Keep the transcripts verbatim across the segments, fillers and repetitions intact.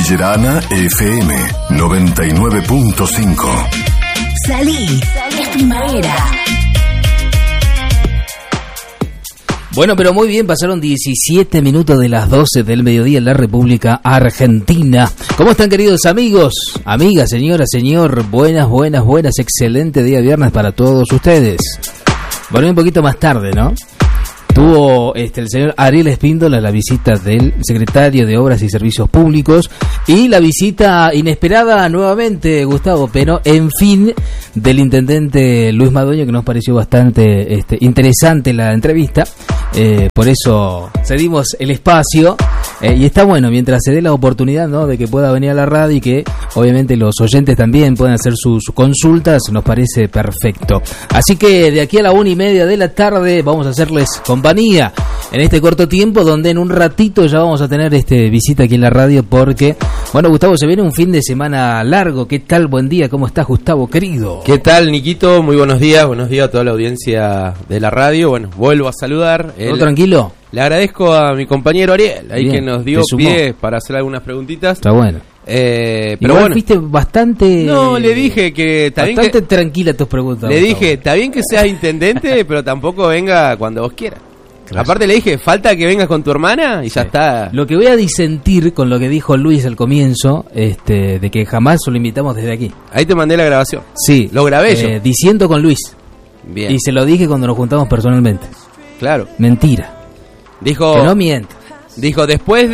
Cordillerana F M noventa y nueve punto cinco. Salí, es primavera. Bueno, pero muy bien, pasaron diecisiete minutos de las doce del mediodía en la República Argentina. ¿Cómo están, queridos amigos, amigas, señora, señor? Buenas, buenas, buenas, excelente día viernes para todos ustedes. Bueno, un poquito más tarde, ¿no? Tuvo este, el señor Ariel Espíndola la visita del secretario de Obras y Servicios Públicos y la visita inesperada nuevamente, Gustavo, pero en fin, del intendente Luis Madueño, que nos pareció bastante este, interesante la entrevista. Eh, por eso cedimos el espacio eh, y está bueno mientras se dé la oportunidad, ¿no?, de que pueda venir a la radio y que obviamente los oyentes también puedan hacer sus consultas, nos parece perfecto. Así que de aquí a la una y media de la tarde vamos a hacerles compañía en este corto tiempo, donde en un ratito ya vamos a tener este visita aquí en la radio porque, bueno, Gustavo, se viene un fin de semana largo. ¿Qué tal? Buen día, ¿cómo estás, Gustavo, querido? ¿Qué tal, Niquito? Muy buenos días, buenos días a toda la audiencia de la radio. Bueno, vuelvo a saludar. ¿Todo tranquilo? Le agradezco a mi compañero Ariel, ahí Bien, que nos dio pie para hacer algunas preguntitas. Está bueno. Eh, pero Igual bueno, fuiste bastante... No, le dije que... Está bien bastante que, tranquila tus preguntas. Le Gustavo. dije, está bien que seas intendente, pero tampoco venga cuando vos quieras. Claro. Aparte le dije, falta que vengas con tu hermana y ya Sí. está. Lo que voy a disentir con lo que dijo Luis al comienzo, este, de que jamás lo invitamos desde aquí. Ahí te mandé la grabación. Sí. Lo grabé eh, yo. Diciendo con Luis. Bien. Y se lo dije cuando nos juntamos personalmente. Claro. Mentira. Dijo... Que no mienta. Dijo, después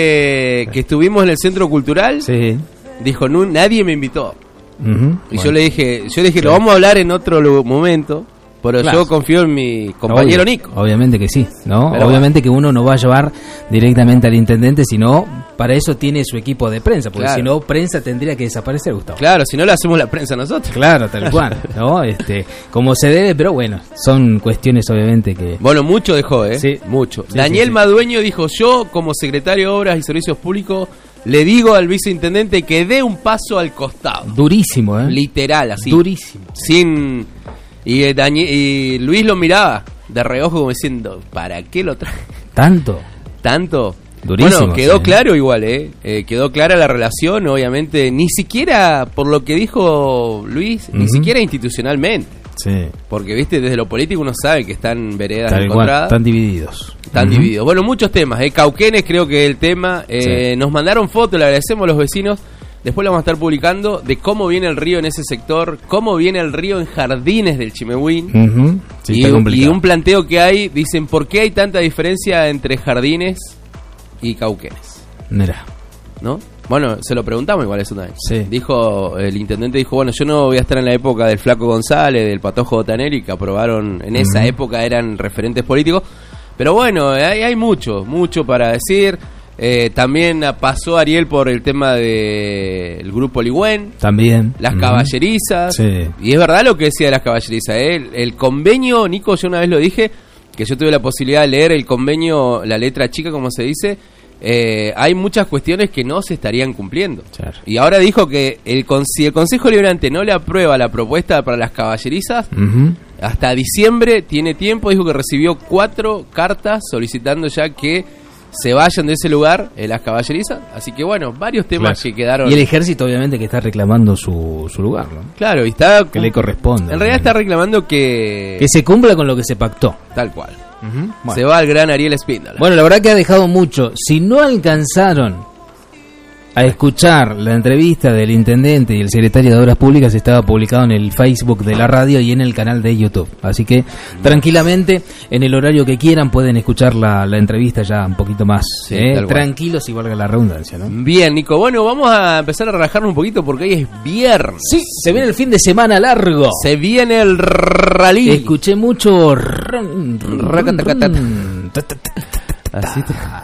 de que estuvimos en el Centro Cultural, Sí. dijo, no, nadie me invitó. Uh-huh. Y Bueno. yo le dije, yo le dije, Sí. lo vamos a hablar en otro lu- momento, pero Claro. yo confío en mi compañero Obvio, Nico. Obviamente que sí, ¿no? Pero obviamente que uno no va a llevar directamente al intendente, sino para eso tiene su equipo de prensa, porque Claro. si no, prensa tendría que desaparecer, Gustavo. Claro, si no le hacemos la prensa nosotros. Claro, tal cual, ¿no? Este, como se debe, pero bueno, son cuestiones obviamente que... Bueno, mucho dejó, ¿eh? Sí. Mucho. Sí, Daniel sí, sí. Madueño dijo, yo como secretario de Obras y Servicios Públicos, le digo al viceintendente que dé un paso al costado. Durísimo, ¿eh? Literal, así. Durísimo. Sin... Y, eh, Dani- y Luis lo miraba de reojo como diciendo, ¿para qué lo trae ¿Tanto? tanto? Durísimo, Bueno, quedó sí. claro igual, ¿eh? ¿eh? Quedó clara la relación, obviamente, ni siquiera, por lo que dijo Luis, ni Ujú. siquiera institucionalmente. Sí. Porque, viste, desde lo político uno sabe que están veredas Tal cual, encontradas. están divididos. Están Ujú. divididos. Bueno, muchos temas, ¿eh? Cauquenes creo que es el tema. Eh, Sí. Nos mandaron fotos, le agradecemos a los vecinos. Después lo vamos a estar publicando de cómo viene el río en ese sector, cómo viene el río en Jardines del Chimehuín. Ujú. Sí, y, está un- complicado. y un planteo que hay, dicen, ¿por qué hay tanta diferencia entre Jardines y Cauquenes? Mira. ¿No? Bueno, se lo preguntamos igual eso también. Sí. Dijo, el intendente dijo, bueno, yo no voy a estar en la época del Flaco González, del Patojo Botanelli, que aprobaron, en esa Ujú. época eran referentes políticos. Pero bueno, hay, hay mucho, mucho para decir. Eh, también pasó Ariel por el tema del grupo Ligüen, También. las Ujú. caballerizas. Sí. Y es verdad lo que decía de las caballerizas. ¿eh? El, el convenio, Nico, yo una vez lo dije, que yo tuve la posibilidad de leer el convenio, la letra chica, como se dice. Eh, hay muchas cuestiones que no se estarían cumpliendo. Claro. Y ahora dijo que el, con- si el Consejo Liberante no le aprueba la propuesta para las caballerizas, Ujú. hasta diciembre tiene tiempo. Dijo que recibió cuatro cartas solicitando ya que se vayan de ese lugar, eh, las caballerizas. Así que bueno, varios temas Claro. que quedaron. Y el ejército obviamente que está reclamando su, su lugar, ¿no? Claro, y está... Que le corresponde. En realidad está reclamando que... Que se cumpla con lo que se pactó. Tal cual. Bueno. Se va el gran Ariel Espíndola. Bueno, la verdad que ha dejado mucho. Si no alcanzaron a escuchar la entrevista del intendente y el secretario de Obras Públicas, estaba publicado en el Facebook de la radio y en el canal de YouTube. Así que tranquilamente, en el horario que quieran, pueden escuchar la, la entrevista ya un poquito más Sí, eh, tal cual. tranquilos, y valga la redundancia, ¿no? Bien, Nico. Bueno, vamos a empezar a relajarnos un poquito porque hoy es viernes. Sí, se viene el fin de semana largo. Se viene el rally. Escuché mucho... run, run, Racatacata. run, ta, ta, ta, ta, ta, Así te- ta.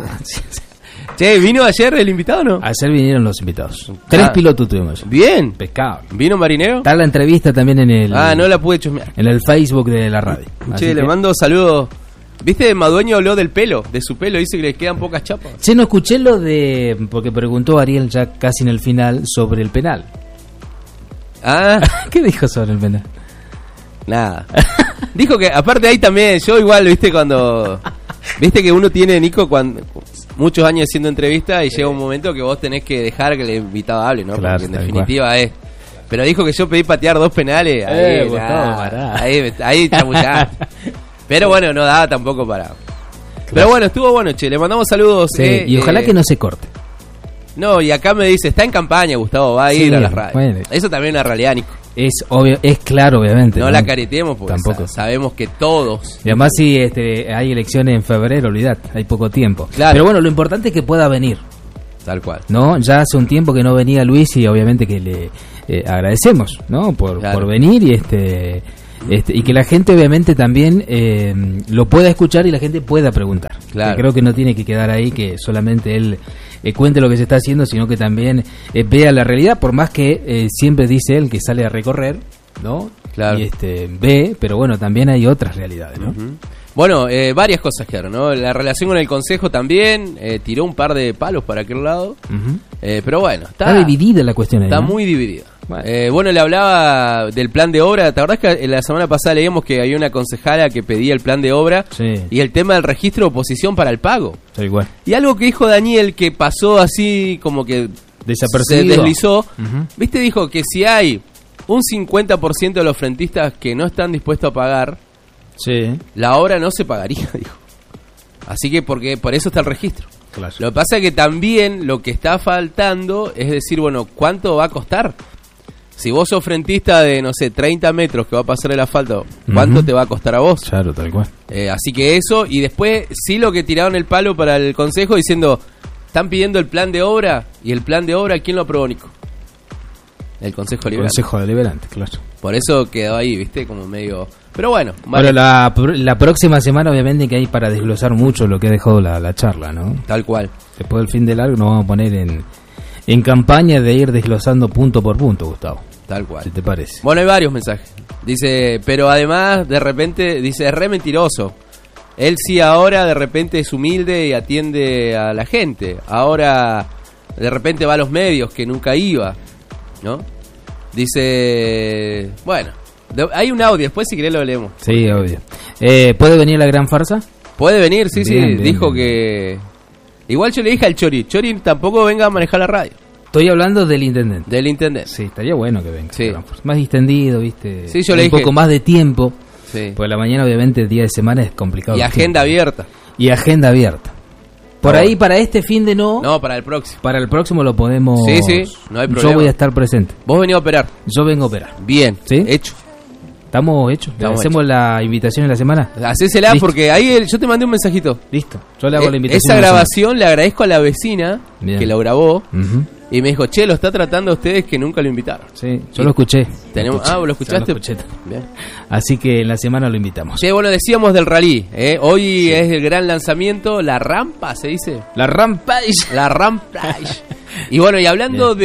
Che, ¿vino ayer el invitado o no? Ayer vinieron los invitados. Tres Ah. pilotos tuvimos. Bien. Pescado. ¿Vino Marinero? Está la entrevista también en el Ah, no la pude chusmear. en el Facebook de la radio. Así Che, le que- mando saludos. ¿Viste? Madueño habló del pelo, de su pelo. Dice que le quedan pocas chapas. Che, no escuché lo de... Porque preguntó Ariel ya casi en el final sobre el penal. Ah, ¿Qué dijo sobre el penal? nada. Dijo que, aparte ahí también, yo igual, ¿viste? Cuando... ¿Viste que uno tiene, Nico, cuando... muchos años haciendo entrevistas y llega un momento que vos tenés que dejar que el invitado hable, ¿no? Claro, porque en tal definitiva cual. es... Pero dijo que yo pedí patear dos penales. Ahí, Eh, nah, Gustavo, pará. ahí, ahí chamullá. Pero bueno, no daba tampoco para... Claro. Pero bueno, estuvo bueno, che. Le mandamos saludos. Sí, eh, y ojalá eh, que no se corte. No, y acá me dice, está en campaña, Gustavo, va a ir Sí, a las radios. bueno. Eso también es una realidad, Nico. Es obvio, es claro, obviamente. No, ¿no? la careteemos porque Tampoco. sa- sabemos que todos... Y además si este, hay elecciones en febrero, olvidad, hay poco tiempo. Claro. Pero bueno, lo importante es que pueda venir, Tal cual. ¿no? Ya hace un tiempo que no venía Luis y obviamente que le eh, agradecemos, ¿no? Por, Claro. por venir y este, este y que la gente obviamente también eh, lo pueda escuchar y la gente pueda preguntar. Claro. Que creo que no tiene que quedar ahí que solamente él eh, cuente lo que se está haciendo, sino que también eh, vea la realidad, por más que eh, siempre dice él que sale a recorrer, ¿no? Claro. Y este ve, pero bueno, también hay otras realidades, ¿no? Ujú. Bueno, eh, varias cosas quedaron, ¿no? La relación con el consejo también, eh, tiró un par de palos para aquel lado, Ujú. eh, pero bueno, está, Está dividida la cuestión ahí, está ¿no? muy dividida. Bueno. Eh, bueno, le hablaba del plan de obra. ¿Te acordás que la semana pasada leíamos que había una concejala que pedía el plan de obra Sí. y el tema del registro de oposición para el pago? Tal igual. Y algo que dijo Daniel que pasó así como que se Desapercibido. deslizó, Ujú. ¿viste? Dijo que si hay un cincuenta por ciento de los frentistas que no están dispuestos a pagar, Sí, la obra no se pagaría, dijo. Así que porque por eso está el registro. claro. Lo que pasa es que también lo que está faltando es decir, bueno, ¿cuánto va a costar? Si vos sos frentista de, no sé, treinta metros que va a pasar el asfalto, ¿cuánto Ujú. te va a costar a vos? Claro, tal cual. Eh, así que eso, y después sí lo que tiraron el palo para el consejo diciendo, están pidiendo el plan de obra, y el plan de obra, ¿quién lo aprobó, Nico? El Consejo Liberal. Consejo Deliberante, claro. Por eso quedó ahí, viste, como medio... Pero bueno, Bueno, vale, la, la próxima semana obviamente que hay para desglosar mucho lo que ha dejado la, la charla, ¿no? tal cual. Después del fin de largo nos vamos a poner en, en campaña de ir desglosando punto por punto, Gustavo, Tal cual. si te parece. Bueno, hay varios mensajes. Dice, pero además, de repente, dice, es re mentiroso. Él sí ahora de repente es humilde y atiende a la gente. Ahora de repente va a los medios que nunca iba, ¿no? Dice, bueno, de- hay un audio, después si querés lo leemos. Sí, obvio. Eh, ¿Puede venir la gran farsa? Puede venir, sí, Bien, sí. bien, Dijo bien. que... Igual yo le dije al Chori, Chori tampoco venga a manejar la radio, Estoy hablando del intendente. del intendente. Sí, estaría bueno que venga. Sí. la gran farsa. Más distendido, ¿viste? Sí, yo un le dije- poco más de tiempo. Sí. Porque la mañana obviamente el día de semana es complicado. Y el agenda tiempo. abierta. Y agenda abierta. Por Ah, ahí bueno. para este fin de no, No, para el próximo. para el próximo lo podemos... Sí, sí, no hay problema. Yo voy a estar presente. Vos venís a operar. Yo vengo a operar. Bien, ¿Sí? hecho. ¿Estamos hechos? ¿Le Estamos hacemos la invitación en la semana? Hacésela Listo. porque ahí el- yo te mandé un mensajito. Listo. Yo le hago la Eh, invitación. Esa en la grabación le agradezco a la vecina Bien. que lo grabó semana. Ujú. y me dijo, che, lo está tratando a ustedes que nunca lo invitaron. Sí, yo lo escuché. Tenemos, Escuché. ah, ¿vos lo Yo escuchaste? escuché. Bien. Así que en la semana lo invitamos. Che, bueno, decíamos del rally. ¿eh? Hoy es el gran lanzamiento, la rampa, se dice. La Rampage. La rampa. Y bueno, y hablando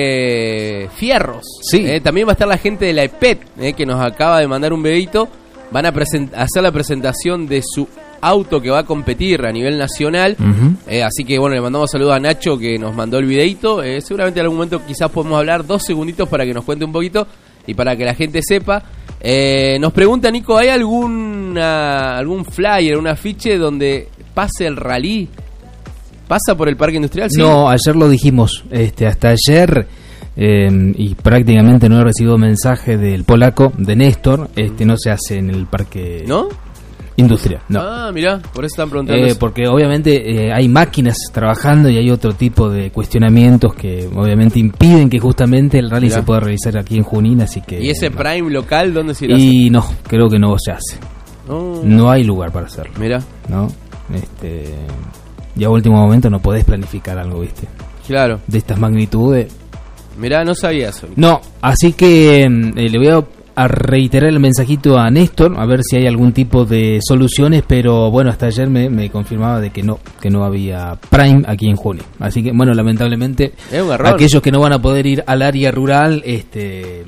de fierros, Sí. ¿eh? También va a estar la gente de la E P E T, ¿eh? Que nos acaba de mandar un videito. Van a present- hacer la presentación de su auto que va a competir a nivel nacional. Ujú. Eh, así que bueno, le mandamos saludos a Nacho que nos mandó el videito. Eh, seguramente en algún momento quizás podemos hablar dos segunditos para que nos cuente un poquito y para que la gente sepa. Eh, nos pregunta Nico, ¿hay alguna, algún flyer, un afiche donde pase el rally? ¿Pasa por el parque industrial? Sí. No, ayer lo dijimos. Este, hasta ayer, eh, y prácticamente no he recibido mensaje del polaco, de Néstor, este, no se hace en el parque ¿No? industrial. No. Ah, mirá, por eso están preguntando Eh, eso. porque obviamente eh, hay máquinas trabajando y hay otro tipo de cuestionamientos que obviamente impiden que justamente el rally Mirá. se pueda realizar aquí en Junín, así que... ¿Y ese no. Prime local dónde se irá? Y no, creo que no se hace. Oh, No hay lugar para hacerlo, Mirá, ¿no? Este, y a último momento no podés planificar algo, ¿viste? claro. De estas magnitudes. Mirá, no sabía eso. No, así que mm, eh, le voy a, a reiterar el mensajito a Néstor, a ver si hay algún tipo de soluciones, pero bueno, hasta ayer me, me confirmaba de que no, que no había Prime aquí en Junín. Así que bueno, lamentablemente, Es un error. aquellos que no van a poder ir al área rural, este,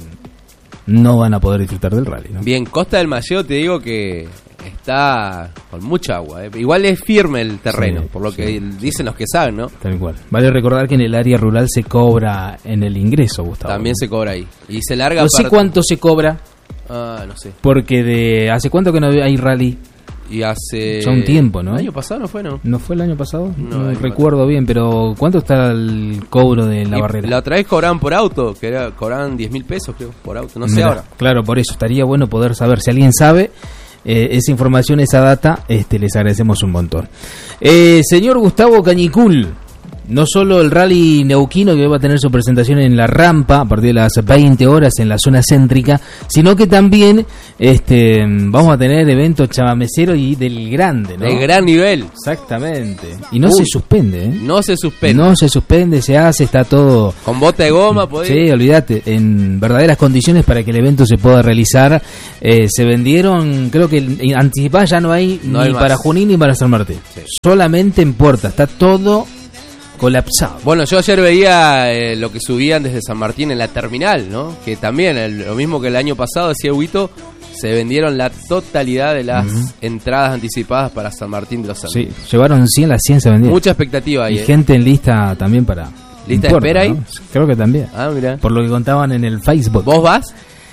no van a poder disfrutar del rally, ¿no? Bien, Costa del Malleo te digo que está con mucha agua. ¿eh? Igual es firme el terreno, Sí, por lo sí, que dicen los que saben, ¿no? Tal cual. Vale recordar que en el área rural se cobra en el ingreso, Gustavo. También se cobra ahí. Y se larga No sé para- cuánto se cobra, Ah, no sé. porque de hace cuánto que no hay rally. Y hace... Ya un tiempo, ¿no? ¿El año pasado no fue, no? ¿No fue el año pasado? No, No, el año recuerdo pasado. bien, pero ¿cuánto está el cobro de la Y barrera? La otra vez cobraban por auto, que era, cobraban diez mil pesos, creo, por auto. No sé Mirá, ahora. Claro, por eso estaría bueno poder saber. Si alguien sabe eh, esa información, esa data, este, les agradecemos un montón. Eh, señor Gustavo Cañicul, no solo el rally neuquino que va a tener su presentación en la rampa a partir de las veinte horas en la zona céntrica, sino que también este, vamos a tener eventos chamameceros y del grande, ¿no? De gran nivel. Exactamente. Y no Uy. se suspende, ¿eh? No se suspende. No se suspende, se hace, está todo... Con bota de goma, podés... Sí, olvídate, en verdaderas condiciones para que el evento se pueda realizar. Eh, se vendieron, creo que en- anticipadas ya no hay No ni hay más. para Junín ni para San Martín. Sí. Solamente en puerta, está todo colapsado. Bueno, yo ayer veía eh, lo que subían desde San Martín en la terminal, ¿no? Que también, el- lo mismo que el año pasado, decía Huito, se vendieron la totalidad de las Ujú. entradas anticipadas para San Martín de los Andes. Sí, llevaron cien, las cien se vendieron. Mucha expectativa ahí, Y eh. gente en lista también para... ¿Lista en de espera ahí? Creo que también. Ah, mira. Por lo que contaban en el Facebook. ¿Vos vas?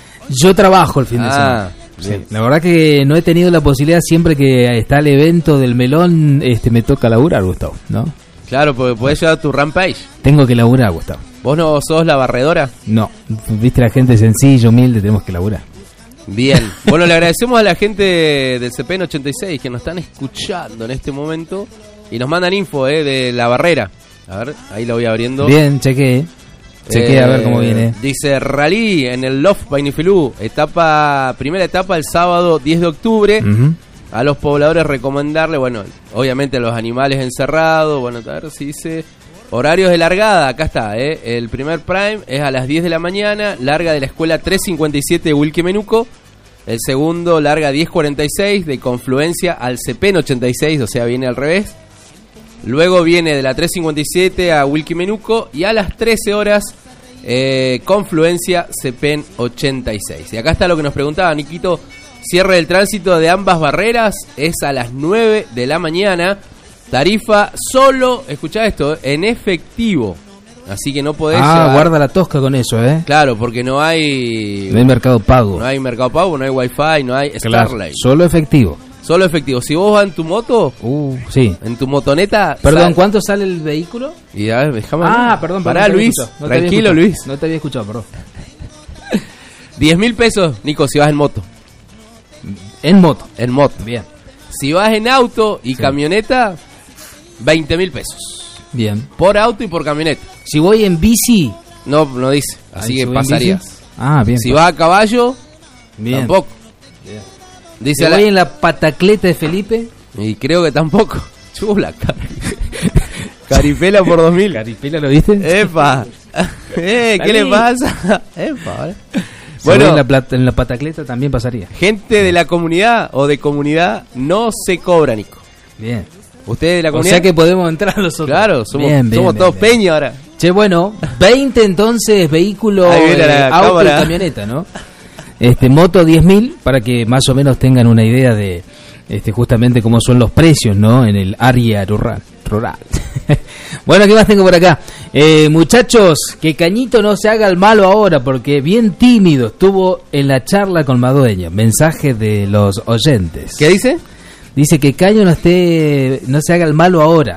Yo trabajo el fin de Ah, semana. bien. Sí, la verdad que no he tenido la posibilidad, siempre que está el evento del melón, este me toca laburar, Gustavo, ¿no? Claro, porque podés llevar tu Rampage. Tengo que laburar, Gustavo. ¿Vos no sos la barredora? No, viste, la gente sencilla, humilde, tenemos que laburar. Bien. Bueno, le agradecemos a la gente del C P N ochenta y seis que nos están escuchando en este momento y nos mandan info eh, de la barrera. A ver, ahí lo voy abriendo. Bien, chequeé. Chequeé a ver Eh, cómo viene. Dice Rally en el Loft Bainifilú, etapa, primera etapa el sábado diez de octubre. Ujú. A los pobladores recomendarle, bueno, obviamente a los animales encerrados, bueno, a ver si dice horarios de largada, acá está, ¿eh? El primer prime es a las diez de la mañana, larga de la escuela tres cincuenta y siete de Wilquemenuco. El segundo larga diez cuarenta y seis de Confluencia al C P N ochenta y seis, o sea, viene al revés. Luego viene de la tres cincuenta y siete a Wilquemenuco y a las trece horas eh, Confluencia C P N ochenta y seis. Y acá está lo que nos preguntaba Niquito. Cierre del tránsito de ambas barreras es a las nueve de la mañana. Tarifa solo, escuchá esto, en efectivo. Así que no podés Ah, llevar- guarda la tosca con eso, ¿eh? Claro, porque no hay No hay mercado pago. no hay Mercado Pago, no hay Wi-Fi, no hay Claro, Starlight. solo efectivo. Solo efectivo. Si vos vas en tu moto, Uh, sí. en tu motoneta... Perdón, sal- ¿cuánto sale el vehículo? Y a ver, déjame Ah, hablar. perdón, perdón. Pará, no te había Luis. escuchado, no te había Tranquilo, escuchado. Luis. No te había escuchado, perdón. diez mil pesos, Nico, si vas en moto. En moto. En moto. Bien. Si vas en auto y Sí. camioneta, veinte mil pesos. Bien. Por auto y por camioneta. Si voy en bici... No, no dice. Así ahí que subí en pasarías. bici. Ah, bien. Si vas a caballo, Bien. tampoco. Bien. Dice Si a la- voy en la patacleta de Felipe... Y creo que tampoco. Chula, car- Caripela por dos mil. ¿Caripela lo viste? ¡Epa! eh, ¿Qué le Salí. pasa? ¡Epa! ¿vale? Si voy Bueno, en la, plata- en la patacleta también pasaría. gente de la comunidad o de comunidad no se cobra, Nico. Bien. Ustedes de la O comunidad. sea que podemos entrar nosotros. Claro, somos, Bien, bien, somos bien, todos bien. peña ahora. Che, bueno, veinte entonces vehículos, Ahí viene eh, la auto cámara. y camioneta, ¿no? Este, moto diez mil, para que más o menos tengan una idea de este justamente cómo son los precios, ¿no? En el área rural. rural. Bueno, ¿qué más tengo por acá? Eh, muchachos, que Cañito no se haga el malo ahora, porque bien tímido estuvo en la charla con Madueño. Mensaje de los oyentes. ¿Qué dice? Dice que Caño no esté, no se haga el malo ahora,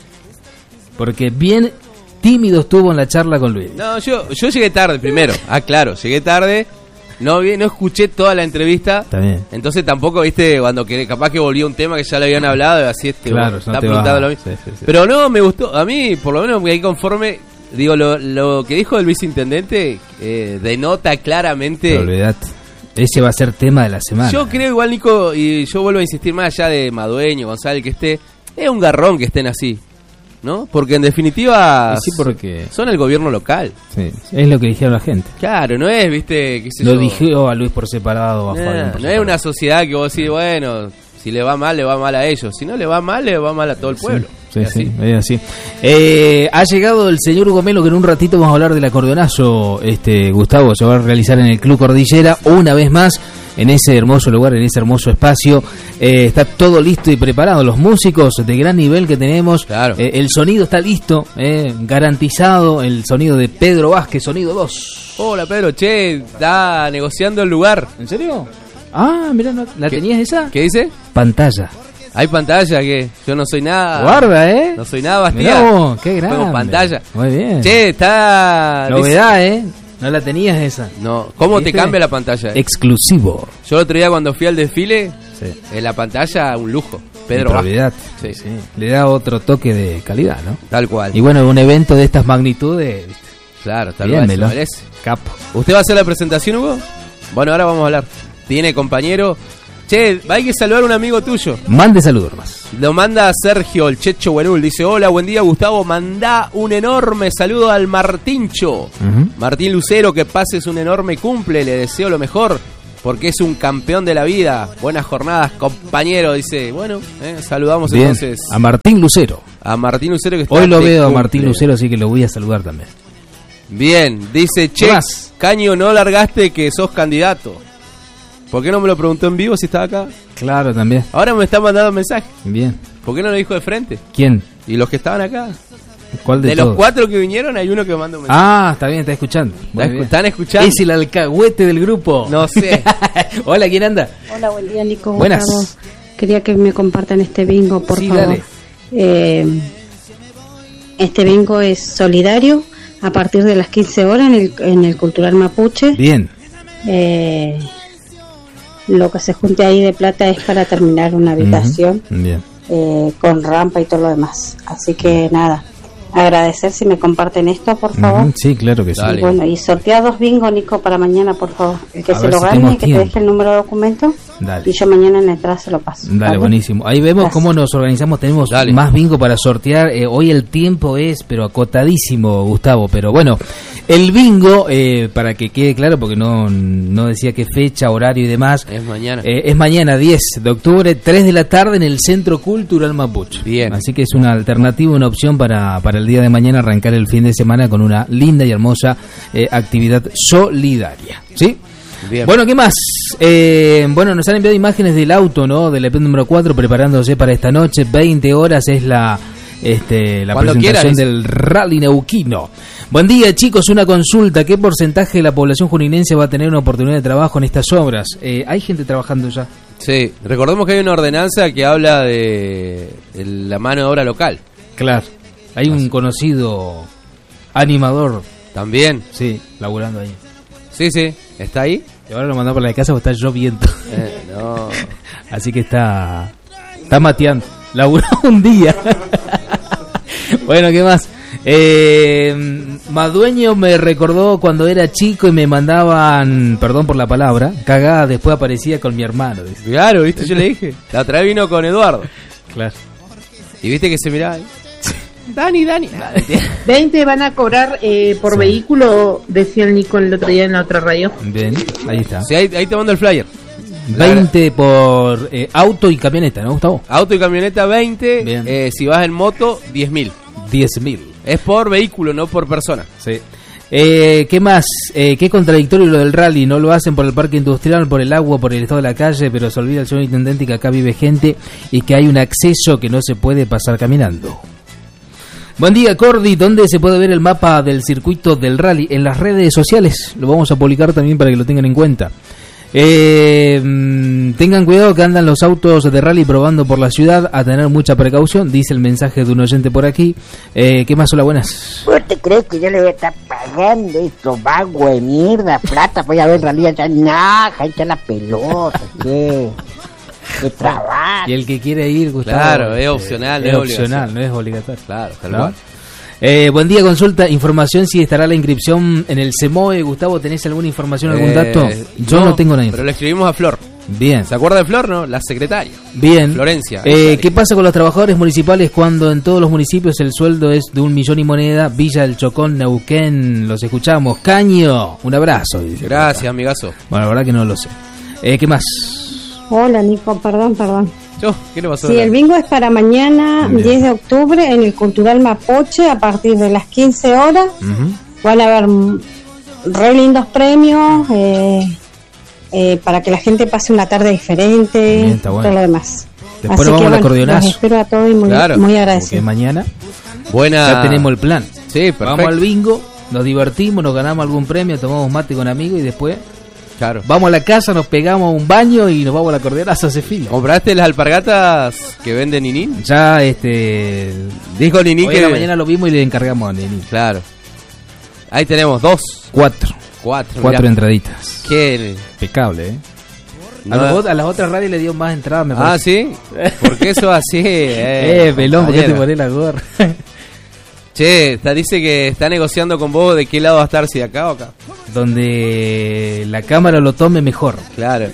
porque bien tímido estuvo en la charla con Luis. No, yo, yo llegué tarde primero. Ah, claro, llegué tarde. No vi, no escuché toda la entrevista. Está bien. Entonces tampoco, viste, cuando que, capaz que volvió un tema que ya le habían hablado, así este, Claro, bueno, no está te preguntando va- lo mismo. sí, sí, sí. Pero no, me gustó. A mí, por lo menos, ahí conforme, digo, lo, lo que dijo el viceintendente eh, denota claramente. Pero olvidate. Ese va a ser tema de la semana. Yo creo igual, Nico, y yo vuelvo a insistir más allá de Madueño, González, que esté, es un garrón que estén así, ¿no? Porque en definitiva Y sí, porque son el gobierno local. sí, es lo que dijeron la gente. Claro, no es, viste, qué sé Lo yo. dijo a Luis por separado, a Nah, Fabián por no es separado. una sociedad que vos decís, bueno, si le va mal, le va mal a ellos. Si no le va mal, le va mal a todo el pueblo. Sí, Y sí, así. es así. Eh, ha llegado el señor Hugo Melo, que en un ratito vamos a hablar del acordeonazo, este, Gustavo, se va a realizar en el Club Cordillera, una vez más, en ese hermoso lugar, en ese hermoso espacio. Eh, está todo listo y preparado, los músicos de gran nivel que tenemos. Claro. Eh, el sonido está listo, eh, garantizado, el sonido de Pedro Vázquez, sonido dos. Hola, Pedro, che, está negociando el lugar. ¿En serio? Ah, mira, no, ¿la ¿Qué? tenías esa? ¿Qué dice? Pantalla. Hay pantalla que yo no soy nada. Guarda, ¿eh? No soy nada, Mirá Bastía. vos, qué grande. Juego pantalla. Muy bien. Che, está... Novedad, ¿eh? No la tenías esa. No, ¿cómo ¿Viste? te cambia la pantalla? eh? Exclusivo. Yo el otro día cuando fui al desfile, Sí. en la pantalla, un lujo. Pedro Bajo. Propiedad. Sí. Sí. Le da otro toque de calidad, ¿no? Tal cual. Y bueno, un evento de estas magnitudes, Claro, tal bien, cual, se Melo. merece. Capo. ¿Usted va a hacer la presentación, Hugo? Bueno, ahora vamos a hablar. Tiene compañero. Che, hay que saludar a un amigo tuyo. Mande saludos más. Lo manda Sergio, el Checho Buenul. Dice, hola, buen día, Gustavo. Mandá un enorme saludo al Martincho. Ujú. Martín Lucero, que pases un enorme cumple. Le deseo lo mejor, porque es un campeón de la vida. Buenas jornadas, compañero. Dice, bueno, eh, saludamos Bien. entonces A Martín Lucero. a Martín Lucero, que está Hoy lo de veo a cumple. Martín Lucero, así que lo voy a saludar también. Bien, dice, che, ¿Qué más? Caño, no largaste que sos candidato. ¿Por qué no me lo preguntó en vivo si estaba acá? Claro, también. Ahora me están mandando mensajes. Bien. ¿Por qué no lo dijo de frente? ¿Quién? Y los que estaban acá. ¿Cuál de, De los todos? cuatro que vinieron, hay uno que manda un mensaje. Ah, está bien, está escuchando. Muy ¿Están bien. están escuchando? Es el alcahuete del grupo. No sé. Hola, ¿quién anda? Hola, buen día, Nico. Buenas. Gustavo. Quería que me compartan este bingo, por Sí, favor. dale. Eh, este bingo es solidario a partir de las quince horas en el, en el Cultural Mapuche. Bien. Eh, lo que se junte ahí de plata es para terminar una habitación Ujú. Bien. eh, con rampa y todo lo demás. Así que nada, agradecer si me comparten esto, por favor. Ujú. Sí, claro que sí. Dale. Y bueno, y sortea dos bingos, Nico, para mañana, por favor. El que A se ver lo si gane, tenemos que te tiempo. deje el número de documento. Dale. Y yo mañana en la entrada se lo paso. Dale, ¿vale? buenísimo. Ahí vemos Gracias. cómo nos organizamos. Tenemos Dale. más bingo para sortear. Eh, hoy el tiempo es, pero acotadísimo, Gustavo. Pero bueno, el bingo, eh, para que quede claro, porque no, no decía qué fecha, horario y demás. Es mañana. Eh, es mañana, diez de octubre, tres de la tarde en el Centro Cultural Mapuche. Bien. Así que es una alternativa, una opción para, para el día de mañana arrancar el fin de semana con una linda y hermosa eh, actividad solidaria. ¿Sí? Bien. Bueno, ¿qué más? Eh, bueno, nos han enviado imágenes del auto, ¿no? Del E P número cuatro preparándose para esta noche. veinte horas es la, este, la Cuando presentación quieras. del Rally Neuquino. Buen día, chicos. Una consulta. ¿Qué porcentaje de la población juninense va a tener una oportunidad de trabajo en estas obras? Eh, ¿Hay gente trabajando ya? Sí, recordemos que hay una ordenanza que habla de el- la mano de obra local. Claro. Hay un conocido animador, También. sí, laburando ahí. Sí, sí. ¿Está ahí? Y ahora lo mandó para la casa porque está lloviendo. Eh, no. Así que está está mateando. Laburó un día. Bueno, ¿qué más? Eh, Madueño me recordó cuando era chico y me mandaban, perdón por la palabra, cagada, después aparecía con mi hermano. Dice. Claro, ¿viste? Yo le dije. La otra vez vino con Eduardo. Claro. Y viste que se miraba ahí. Dani, Dani. veinte van a cobrar eh, por Sí. vehículo, decía el Nico el otro día en la otra radio. Bien, ahí está. Sí, ahí, ahí te mando el flyer. veinte por eh, auto y camioneta, ¿no, Gustavo? Auto y camioneta veinte. Bien. Eh, si vas en moto, diez mil. diez mil. Es por vehículo, no por persona. Sí. Eh, ¿Qué más? Eh, qué contradictorio lo del rally. No lo hacen por el parque industrial, por el agua, por el estado de la calle, pero se olvida el señor intendente que acá vive gente y que hay un acceso que no se puede pasar caminando. Buen día, Cordy. ¿Dónde se puede ver el mapa del circuito del rally? En las redes sociales. Lo vamos a publicar también para que lo tengan en cuenta. Eh, mm, tengan cuidado que andan los autos de rally probando por la ciudad, a tener mucha precaución, dice el mensaje de un oyente por aquí. Eh, ¿Qué más? Hola, buenas. ¿Vos te crees que yo le voy a estar pagando esto vago de mierda, plata? Voy a ver realidad ya, nah, cállate la pelota, ¿qué? ¿Qué trabajo? Y el que quiere ir, Gustavo, Claro, es este, opcional, es no es opcional, obligación. no es obligatorio. Claro, tal ¿No? cual. Eh, buen día, consulta, información si estará la inscripción en el CEMOE. Gustavo, ¿tenés alguna información, algún Eh, dato? Yo no, tengo nada. Pero le escribimos a Flor. Bien, ¿Se acuerda de Flor, no? La secretaria. bien. Florencia. Eh, Esa ¿Qué de- pasa con los trabajadores municipales cuando en todos los municipios el sueldo es de un millón y moneda? Villa del Chocón, Neuquén, los escuchamos. Caño, un abrazo. Dice Gracias, amigazo. Bueno, la verdad que no lo sé. Eh, ¿Qué más? Hola, Nico, perdón, perdón. Yo, ¿qué le pasó? Sí, el bingo es para mañana, Bien. diez de octubre, en el Cultural Mapoche, a partir de las quince horas. Ujú. Van a haber mm, re lindos premios, eh, eh, para que la gente pase una tarde diferente, Bien, está bueno. todo lo demás. Después Así vamos que, al bueno, acordeonazo. los espero a todos y muy, Claro, muy Porque agradecido. mañana Buena. ya tenemos el plan. Sí, perfecto. Vamos al bingo, nos divertimos, nos ganamos algún premio, tomamos mate con amigos y después Claro. Vamos a la casa, nos pegamos un baño y nos vamos a la Corderaza, hace fila. ¿Compraste las alpargatas que vende Ninín? Ya, este... Dijo Ninín hoy que... a la mañana lo vimos y le encargamos a Nini. Claro. Ahí tenemos dos. Cuatro. Cuatro. Cuatro mirá. entraditas. ¿Qué? Impecable, ¿eh? A, No. los ot- a las otras radios le dio más entradas, me Ah, parece. ¿sí? ¿Por qué eso así? Eh, Eh, pelón, ¿por qué te compañero. pones la gorra? Che, está, dice que está negociando con vos de qué lado va a estar, si de acá o acá. Donde la cámara lo tome mejor. Claro.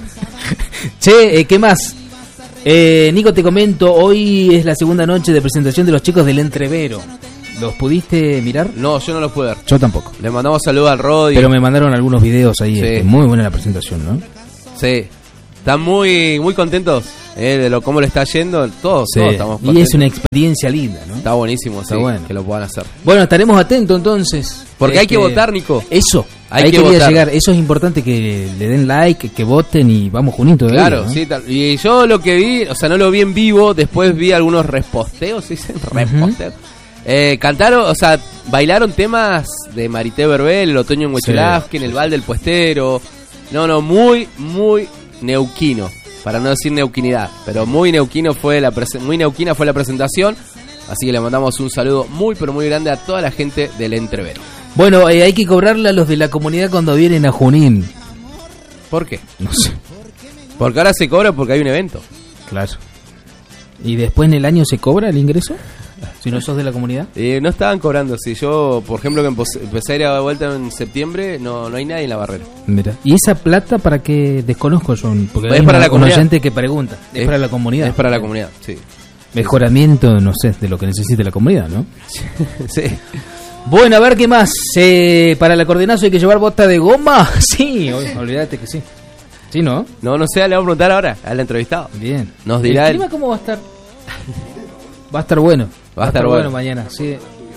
Che, eh, ¿qué más? Eh, Nico, te comento, hoy es la segunda noche de presentación de los chicos del Entrevero. ¿Los pudiste mirar? No, yo no lo pude ver. Yo tampoco. Le mandamos saludos al Rodi. Pero me mandaron algunos videos ahí. Sí. este, muy buena la presentación, ¿no? Sí. Están muy muy contentos eh, de lo cómo le está yendo. Todos, Sí. todos estamos Y contentos. es una experiencia linda, ¿no? Está buenísimo, Está sí, bueno. que lo puedan hacer. Bueno, estaremos atentos entonces. Porque hay que Este, votar, Nico. Eso, Hay hay que que votar. llegar. Eso es importante, que le den like, que voten y vamos junitos. de Claro, ahí, ¿no? sí. Tal. Y yo lo que vi, o sea, no lo vi en vivo, después vi algunos reposteos, ¿sí dicen? Reposteos. Eh, cantaron, o sea, bailaron temas de Marité Verbel, el otoño en Huechelavsky, en el Val del Puestero. No, no, muy, muy neuquino, para no decir neuquinidad, pero muy neuquino fue la prese- muy neuquina fue la presentación, así que le mandamos un saludo muy, pero muy grande a toda la gente del Entrevero. Bueno, eh, hay que cobrarle a los de la comunidad cuando vienen a Junín. ¿Por qué? No sé. Porque ahora se cobra porque hay un evento. Claro. ¿Y después en el año se cobra el ingreso? Si no sos de la comunidad. Eh, no estaban cobrando, si yo, por ejemplo, que empecé empecé a ir a la vuelta en septiembre, no, no hay nadie en la barrera. Mira. ¿Y esa plata para qué desconozco yo? Porque Es hay para una- la comunidad. un oyente que pregunta. Es, para la comunidad. Es para la comunidad, sí. Mejoramiento, no sé, de lo que necesite la comunidad, ¿no? Sí. Bueno, a ver qué más. Eh, para el acordeonazo hay que llevar bota de goma. Sí, ol- olvídate que sí. Sí, ¿no? No, no sé, le vamos a preguntar ahora al entrevistado. Bien. Nos dirá ¿El él. clima cómo va a estar? Va a estar bueno. Va a estar bueno. mañana, sí.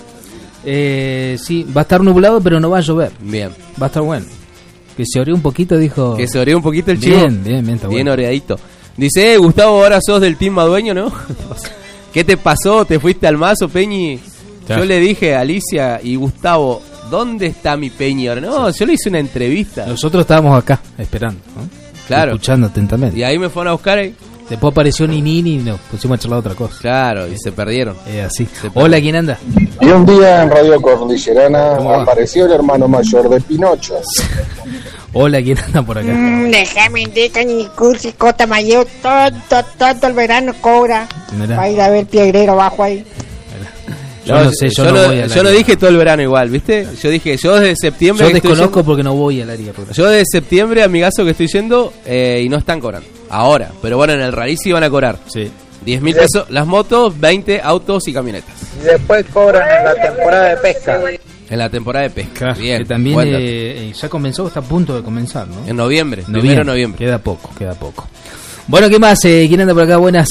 Eh, sí, va a estar nublado, pero no va a llover. Bien. Va a estar bueno. Que se ore un poquito, dijo. Que se oreó un poquito el chivo. Bien, bien, bien, está Bien bueno. oreadito. Dice, eh, Gustavo, ahora sos del team Madueño, ¿no? ¿Qué te pasó? ¿Te fuiste al mazo, Peñi? Ya. Yo le dije a Alicia y Gustavo, ¿dónde está mi Peñi ahora? No, yo le hice una entrevista. Nosotros estábamos acá, esperando, ¿no? Claro. Escuchando atentamente. Y ahí me fueron a buscar ahí. Después apareció Ninini y nos pusimos a charlar otra cosa. Claro, y se perdieron. Eh, así. Se Hola, ¿quién anda? Y un día en Radio Cordillerana ¿Cómo va? apareció el hermano mayor de Pinocho. Hola, ¿quién anda por acá? Mm, déjame indicar mi cursi, cota mayor, todo, todo el verano cobra. Mirá. Va a ir a ver Piegrero abajo ahí. Yo no sé, yo, no, voy al yo no área. dije todo el verano igual, ¿viste? Yo dije, yo desde septiembre... Yo que estoy desconozco yendo- porque no voy al área rural. Yo desde septiembre, amigazo, que estoy yendo eh, y no están cobrando. Ahora, pero bueno, en el rally sí van a cobrar. Sí. diez mil pesos las motos, veinte autos y camionetas. Y después cobran en la temporada de pesca. En la temporada de pesca. Bien, que también buen dato. eh, eh, ya comenzó, está a punto de comenzar, ¿no? En noviembre, primero de noviembre. Queda poco, queda poco. Bueno, ¿qué más? Eh, ¿Quién anda por acá? Buenas.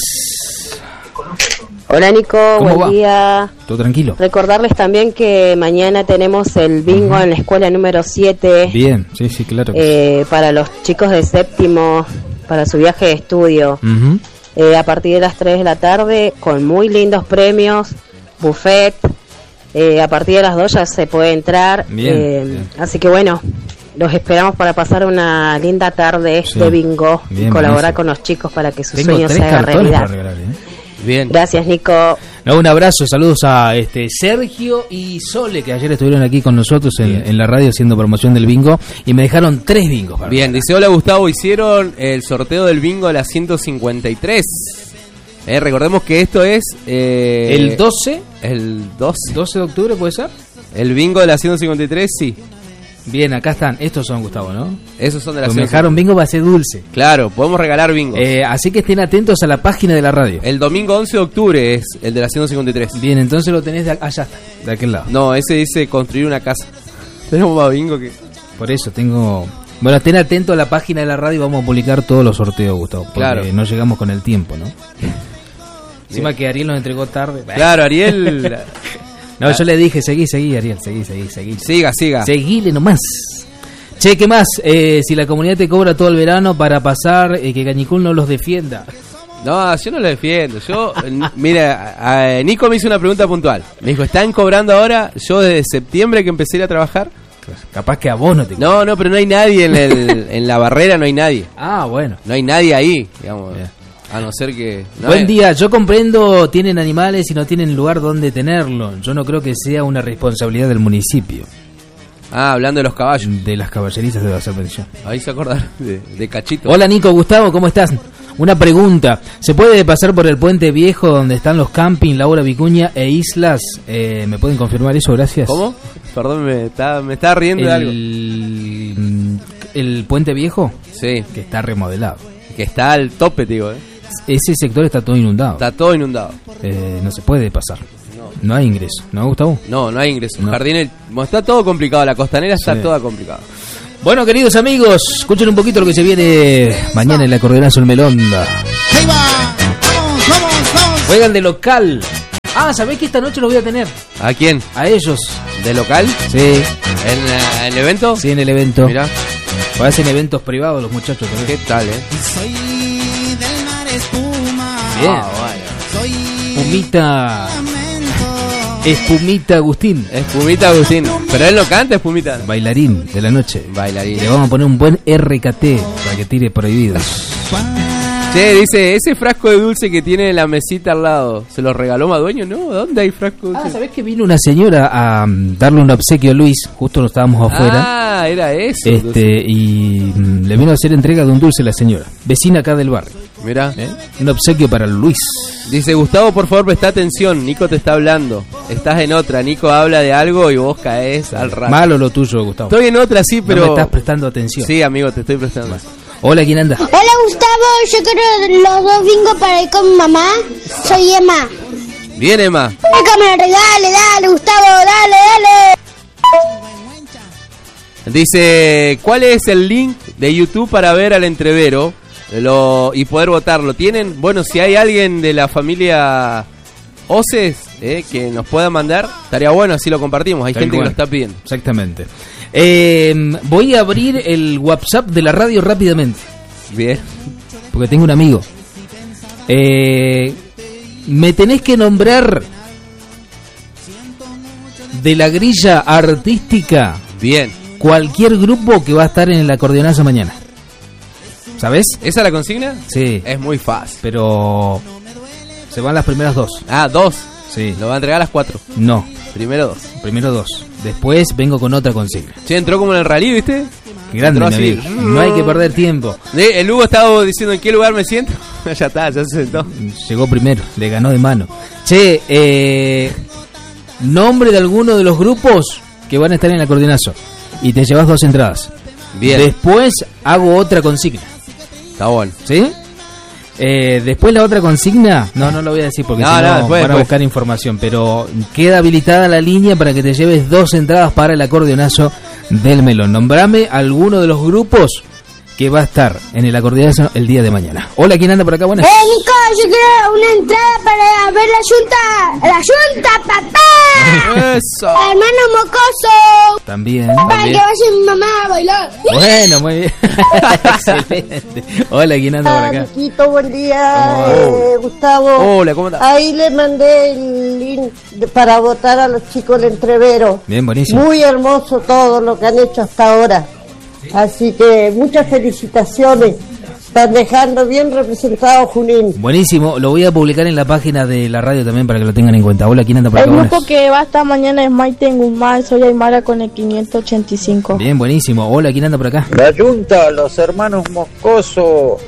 Hola Nico, ¿Cómo buen va? día. ¿Todo tranquilo? Recordarles también que mañana tenemos el bingo en la escuela número siete Bien, sí, sí, claro. que eh, para los chicos de séptimo, para su viaje de estudio. sí. Ujú. Eh, a partir de las tres de la tarde, con muy lindos premios, buffet. Eh, a partir de las dos ya se puede entrar. Bien, eh, bien. Así que bueno, los esperamos para pasar una linda tarde Sí. de bingo Bien, y colaborar buenísimo. con los chicos para que sus Tengo sueños tres se hagan cartones para realidad. regalar, ¿eh? Bien. Gracias Nico. No, un abrazo, saludos a este Sergio y Sole, que ayer estuvieron aquí con nosotros en, en la radio haciendo promoción del bingo y me dejaron tres bingos. para Bien, dice, hola Gustavo, hicieron el sorteo del bingo de la ciento cincuenta y tres. Eh, recordemos que esto es... eh, El doce, El doce. doce de octubre, ¿puede ser? El bingo de la ciento cincuenta y tres, sí. Bien, acá están. Estos son, Gustavo, ¿no? Esos son de la Los me ciento cincuenta y tres. dejaron bingo, va a ser dulce. Claro, podemos regalar bingo. Eh, así que estén atentos a la página de la radio. El domingo once de octubre es el de la ciento cincuenta y tres. Bien, entonces lo tenés de allá está, de aquel lado. No, ese dice construir una casa. Tenemos más bingo que... Por eso tengo... Bueno, estén atentos a la página de la radio y vamos a publicar todos los sorteos, Gustavo. Porque Claro. no llegamos con el tiempo, ¿no? Encima que Ariel nos entregó tarde. Claro, Ariel... No, yo le dije, seguí, seguí, Ariel, seguí, seguí, seguí. Siga, siga. Seguile nomás. Che, ¿qué más? Eh, si la comunidad te cobra todo el verano para pasar, eh, que Cañicul no los defienda. No, yo no lo defiendo. Yo, n- mira, a- a- Nico me hizo una pregunta puntual. Me dijo, ¿están cobrando ahora? Yo desde septiembre que empecé a ir a trabajar, Capaz que a vos no te... No, no, pero no hay nadie en, el, en la barrera, no hay nadie. Ah, bueno. No hay nadie ahí, digamos. Bien. A no ser que... No Buen hay... día, yo comprendo, tienen animales y no tienen lugar donde tenerlo. Yo no creo que sea una responsabilidad del municipio. Ah, hablando de los caballos. De las caballerizas debe hacer mención. Ahí se acordaron de, de Cachito. Hola Nico, Gustavo, ¿cómo estás? Una pregunta, ¿se puede pasar por el puente viejo donde están los camping, Laura Vicuña e Islas? Eh, ¿Me pueden confirmar eso? Gracias. ¿Cómo? Perdón, me está, me está riendo el, de algo. ¿El puente viejo? Sí. Que está remodelado. Que está al tope, digo, ¿eh? Ese sector está todo inundado. Está todo inundado. Eh, no se puede pasar. No. No hay ingreso, ¿no, Gustavo? No, no hay ingreso. No. Jardín, está todo complicado, la costanera está sí. toda complicada. Bueno, queridos amigos, escuchen un poquito lo que se viene mañana en la Acordeonazo El Melonda. Ahí va, vamos, vamos, vamos. Juegan de local. Ah, ¿sabés que esta noche los voy a tener? ¿A quién? A ellos. ¿De local? Sí. ¿En uh, el evento? Sí, en el evento. Mirá. Hacen eventos privados los muchachos también. ¿Qué tal, eh? Soy del mar espuma. Bien. Ah, bueno. Soy Espumita. Espumita Agustín. Espumita Agustín. Pero él no canta, Espumita. Bailarín de la noche. Bailarín. Le vamos a poner un buen R K T para que tire prohibidos. Che, dice, ese frasco de dulce que tiene en la mesita al lado, ¿se lo regaló Madueño? ¿No? ¿Dónde hay frasco de dulce? Ah, ¿sabés que vino una señora a um, darle un obsequio a Luis? Justo nos estábamos afuera. Ah, era eso. Este, y um, le vino a hacer entrega de un dulce a la señora. Vecina acá del barrio. Mirá. ¿Eh? Un obsequio para Luis. Dice, Gustavo, por favor, presta atención. Nico te está hablando. Estás en otra. Nico habla de algo y vos caes al rato. Malo lo tuyo, Gustavo. Estoy en otra, sí, pero... No me estás prestando atención. Sí, amigo, te estoy prestando. Más. Hola, ¿quién anda? Hola, Gustavo. Yo quiero los dos bingos para ir con mi mamá. Soy Emma. Bien, Emma. Que me lo regale, dale, Gustavo, dale, dale. Dice, ¿cuál es el link de YouTube para ver al entrevero lo, y poder votarlo? ¿Tienen? Bueno, si hay alguien de la familia Oces eh, que nos pueda mandar, estaría bueno, así lo compartimos. Hay Tal gente igual. que lo está pidiendo. Exactamente. Eh, voy a abrir el WhatsApp de la radio rápidamente. Bien. Porque tengo un amigo. Eh, me tenés que nombrar de la grilla artística. Bien. Cualquier grupo que va a estar en el acordeonazo mañana. ¿Sabes? ¿Esa es la consigna? Sí. Es muy fácil. Pero se van las primeras dos. Ah, dos. Sí. ¿Lo va a entregar a las cuatro? No. Primero dos. Primero dos. Después vengo con otra consigna. Che, entró como en el rally, ¿viste? Qué grande, mi amigo. No hay que perder tiempo. El Hugo estaba diciendo en qué lugar me siento. Ya está, ya se sentó. Llegó primero, le ganó de mano. Che, eh, nombre de alguno de los grupos que van a estar en el acordeonazo. Y te llevas dos entradas. Bien. Después hago otra consigna. Está bueno. ¿Sí? Eh, después la otra consigna, no, no lo voy a decir porque no, si no, no después, van a después. buscar información, pero queda habilitada la línea para que te lleves dos entradas para el acordeonazo del Melón. Nombrame alguno de los grupos que va a estar en el acordeonazo el día de mañana. Hola, ¿quién anda por acá? Buenas. Eh, Nico, yo quiero una entrada para ver la yunta, la yunta, papá. Eso. Hermano mocoso. También. Para también. que vaya mi mamá a bailar. Bueno, muy bien. Excelente. Hola, ¿quién anda por acá? Chiquito, buen día, eh, Gustavo. Hola, ¿cómo estás? Ahí le mandé el link de, para votar a los chicos del entrevero. Bien, buenísimo. Muy hermoso todo lo que han hecho hasta ahora. Así que muchas felicitaciones. Están dejando bien representado Junín. Buenísimo, lo voy a publicar en la página de la radio también para que lo tengan en cuenta. Hola, ¿quién anda por acá? El grupo que va a estar mañana es Maite Guzmán, soy Aymara con el quinientos ochenta y cinco. Bien, buenísimo. Hola, ¿quién anda por acá? La Yunta, los hermanos Moscoso,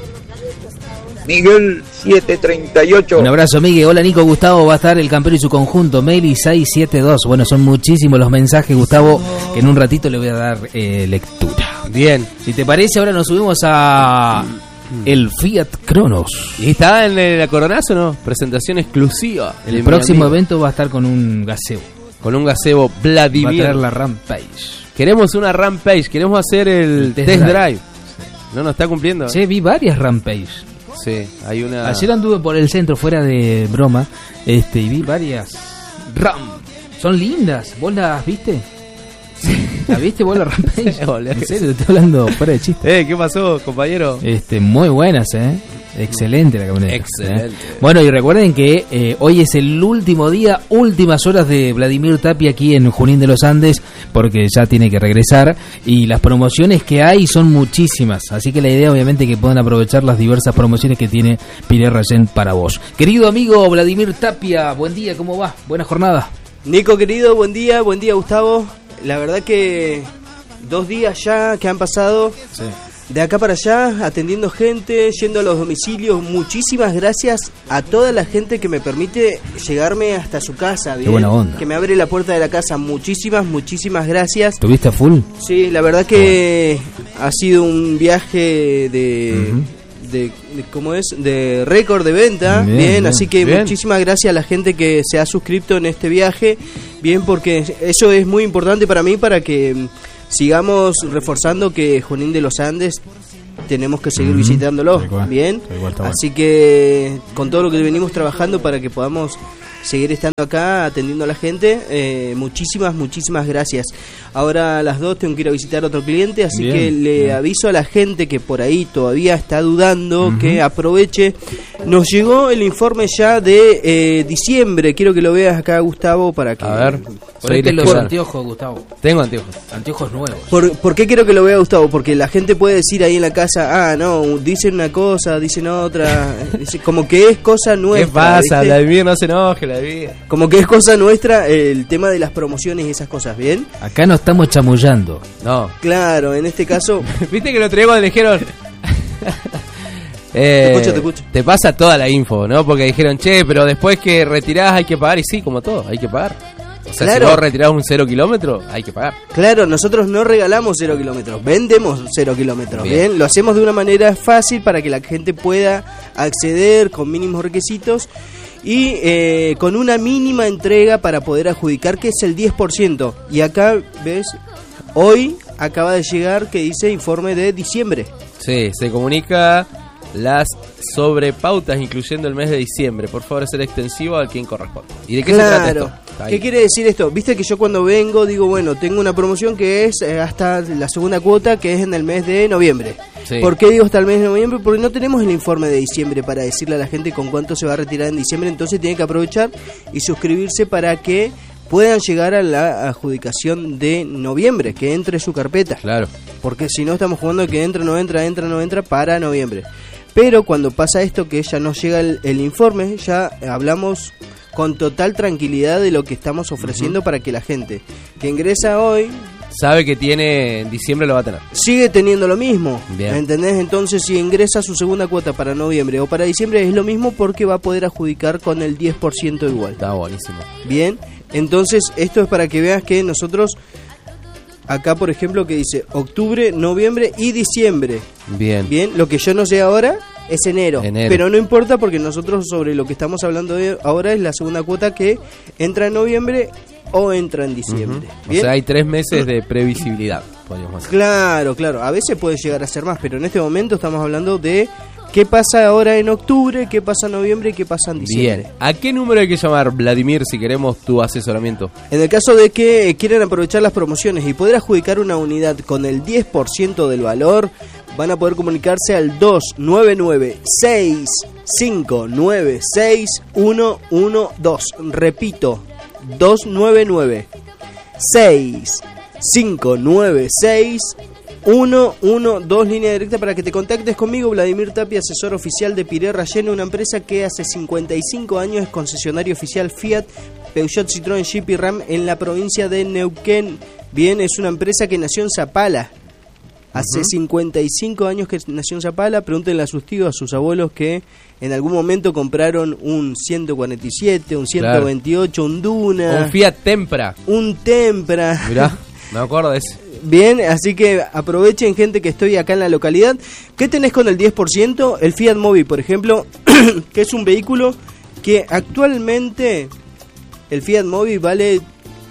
Miguel setecientos treinta y ocho. Un abrazo, Miguel. Hola, Nico. Gustavo va a estar el campero y su conjunto. Meli seiscientos setenta y dos. Bueno, son muchísimos los mensajes, Gustavo, que en un ratito le voy a dar eh, lectura. Bien. Si te parece, ahora nos subimos a el Fiat Cronos. ¿Y está en el acordeonazo, no? Presentación exclusiva. El próximo evento va a estar con un gazebo. Con un gazebo Vladimir. Va a traer la Rampage. Queremos una Rampage. Queremos hacer el, el test, test drive. drive. No nos está cumpliendo. Sí, vi varias Rampage. Sí, hay una... Ayer anduve por el centro, fuera de broma, este, y vi varias Ram. Son lindas. ¿Vos las viste? ¿La viste vos la Rampage? Sí, en serio, te estoy hablando fuera de chiste. Eh, ¿qué pasó, compañero? Este, muy buenas, eh. Excelente la camioneta. Excelente. ¿eh? Bueno, y recuerden que eh, hoy es el último día, últimas horas de Vladimir Tapia aquí en Junín de los Andes, porque ya tiene que regresar, y las promociones que hay son muchísimas, así que la idea obviamente es que puedan aprovechar las diversas promociones que tiene Piré Rayén para vos. Querido amigo Vladimir Tapia, buen día, ¿cómo va? Buena jornada. Nico querido, buen día, buen día Gustavo. La verdad que dos días ya que han pasado. Sí. De acá para allá, atendiendo gente, yendo a los domicilios. Muchísimas gracias a toda la gente que me permite llegarme hasta su casa. ¿bien? Qué buena onda. Que me abre la puerta de la casa. Muchísimas, muchísimas gracias. ¿Tuviste a full? Sí, la verdad que ha sido un viaje de... Uh-huh. De, de cómo es de récord de venta, bien, bien, bien así que bien. Muchísimas gracias a la gente que se ha suscrito en este viaje, bien, porque eso es muy importante para mí, para que sigamos reforzando que Junín de los Andes tenemos que seguir uh-huh. visitándolo, bien, así que con todo lo que venimos trabajando para que podamos seguir estando acá atendiendo a la gente, eh, muchísimas, muchísimas gracias. Ahora a las dos tengo que ir a visitar a otro cliente, así bien, que le bien. aviso a la gente que por ahí todavía está dudando, uh-huh. que aproveche. Nos llegó el informe ya de eh, diciembre, quiero que lo veas acá, Gustavo, para que... A ver, por ahí los anteojos, Gustavo. Tengo anteojos. Anteojos nuevos. ¿Por, ¿Por qué quiero que lo vea, Gustavo? Porque la gente puede decir ahí en la casa, ah, no, dicen una cosa, dicen otra, como que es cosa nuestra. ¿Qué pasa? Vladimir, no se enoje, Vladimir. Como que es cosa nuestra el tema de las promociones y esas cosas, ¿bien? Acá no estamos chamullando. No. Claro, en este caso... ¿Viste que lo traemos cuando le dijeron... eh, te escucho, te escucho. Te pasa toda la info, ¿no? Porque dijeron, che, pero después que retirás hay que pagar. Y sí, como todo, hay que pagar. O sea, claro. Si vos retirás un cero kilómetro, hay que pagar. Claro, nosotros no regalamos cero kilómetros, vendemos cero kilómetros, bien. ¿bien? Lo hacemos de una manera fácil para que la gente pueda acceder con mínimos requisitos y eh, con una mínima entrega para poder adjudicar, que es el diez por ciento. Y acá, ¿ves? Hoy acaba de llegar que dice informe de diciembre. Sí, se comunica las sobrepautas incluyendo el mes de diciembre. Por favor, ser extensivo a quien corresponde. ¿Y de qué claro. se trata esto? ¿Qué quiere decir esto? Viste que yo cuando vengo digo, bueno, tengo una promoción que es eh, hasta la segunda cuota, que es en el mes de noviembre. Sí. ¿Por qué digo hasta el mes de noviembre? Porque no tenemos el informe de diciembre para decirle a la gente con cuánto se va a retirar en diciembre. Entonces tiene que aprovechar y suscribirse para que puedan llegar a la adjudicación de noviembre, que entre su carpeta. Claro. Porque si no estamos jugando que entra, no entra, entra, no entra para noviembre. Pero cuando pasa esto, que ya nos llega el, el informe, ya hablamos con total tranquilidad de lo que estamos ofreciendo, uh-huh. para que la gente que ingresa hoy sabe que tiene en diciembre lo va a tener. Sigue teniendo lo mismo. Bien. ¿Entendés? Entonces, si ingresa su segunda cuota para noviembre o para diciembre, es lo mismo, porque va a poder adjudicar con el diez por ciento igual. Está buenísimo. Bien. Entonces, esto es para que veas que nosotros acá, por ejemplo, que dice octubre, noviembre y diciembre. Bien. Bien, lo que yo no sé ahora es enero, enero. Pero no importa, porque nosotros sobre lo que estamos hablando de ahora es la segunda cuota que entra en noviembre o entra en diciembre. Uh-huh. O sea, hay tres meses de previsibilidad, podríamos decir. Claro, claro. A veces puede llegar a ser más, pero en este momento estamos hablando de qué pasa ahora en octubre, qué pasa en noviembre y qué pasa en diciembre. Bien. ¿A qué número hay que llamar, Vladimir, si queremos tu asesoramiento? En el caso de que quieran aprovechar las promociones y poder adjudicar una unidad con el diez por ciento del valor, van a poder comunicarse al dos nueve nueve, seis cinco nueve seis, uno uno dos. Repito, dos nueve nueve, seis cinco nueve seis, uno uno dos, línea directa para que te contactes conmigo. Vladimir Tapia, asesor oficial de Piré Rayén, una empresa que hace cincuenta y cinco años es concesionario oficial Fiat, Peugeot, Citroën, Jeep y Ram en la provincia de Neuquén. Bien, es una empresa que nació en Zapala. Hace uh-huh. cincuenta y cinco años que nació en Zapala. Pregúntenle a sus tíos, a sus abuelos, que en algún momento compraron un ciento cuarenta y siete, un ciento veintiocho, claro. Un Duna. Un Fiat Tempra. Un Tempra. Mirá, me acuerdo de ese. Bien, así que aprovechen, gente, que estoy acá en la localidad. ¿Qué tenés con el diez por ciento? El Fiat Mobi, por ejemplo, que es un vehículo que actualmente el Fiat Mobi vale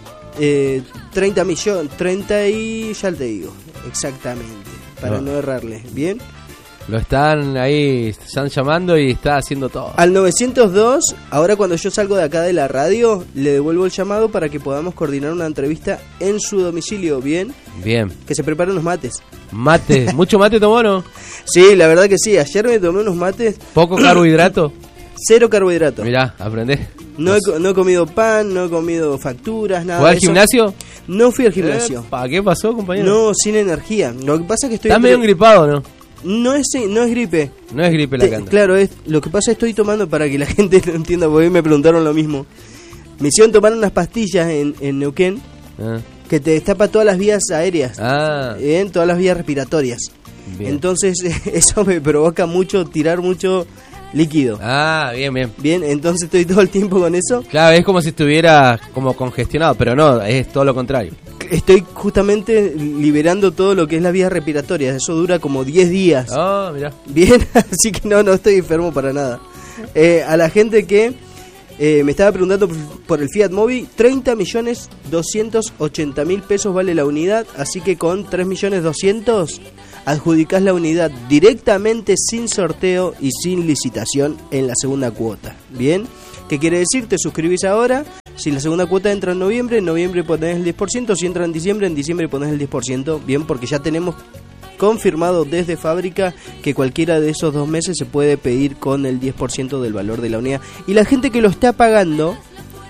eh, treinta millones, treinta y ya te digo, exactamente, para no, no errarle, ¿bien? Lo están ahí, están llamando y está haciendo todo. Al novecientos dos, ahora cuando yo salgo de acá de la radio, le devuelvo el llamado para que podamos coordinar una entrevista en su domicilio, ¿bien? Bien. Que se preparen unos mates. Mate, ¿mucho mate tomó, no? Sí, la verdad que sí, ayer me tomé unos mates. ¿Poco carbohidrato? Cero carbohidrato. Mirá, aprendés. No he, no he comido pan, no he comido facturas, nada. ¿Fue al de eso. gimnasio? No fui al gimnasio. ¿Para qué pasó, compañero? No, sin energía. Lo que pasa es que estoy... Estás medio engripado, ¿no? No es, no es gripe. No es gripe la Te, canta. Claro, es, lo que pasa es que estoy tomando para que la gente lo entienda, porque me preguntaron lo mismo. Me hicieron tomar unas pastillas en, en Neuquén Ah. que te destapa todas las vías aéreas, Ah. en todas las vías respiratorias. Bien. Entonces eso me provoca mucho, tirar mucho líquido. Ah, bien, bien. Bien, entonces estoy todo el tiempo con eso. Claro, es como si estuviera como congestionado, pero no, es todo lo contrario. Estoy justamente liberando todo lo que es las vías respiratorias. Eso dura como diez días. Ah, mirá. Bien, así que no, no estoy enfermo para nada. Eh, a la gente que eh, me estaba preguntando por, por el Fiat Mobi, treinta millones doscientos ochenta mil pesos vale la unidad, así que con tres millones doscientos adjudicás la unidad directamente sin sorteo y sin licitación en la segunda cuota. Bien, ¿qué quiere decir? Te suscribís ahora. Si la segunda cuota entra en noviembre, en noviembre ponés el diez por ciento. Si entra en diciembre, en diciembre ponés el diez por ciento. Bien, porque ya tenemos confirmado desde fábrica que cualquiera de esos dos meses se puede pedir con el diez por ciento del valor de la unidad. Y la gente que lo está pagando